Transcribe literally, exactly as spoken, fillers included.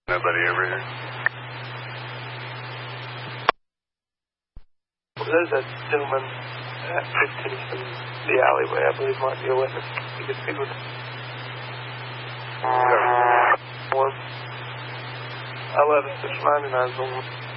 Nobody over here. Well, there's a gentleman at fifteenth in the alleyway, I believe might be a witness. You can speak with him. One. eleven, six ninety-nine,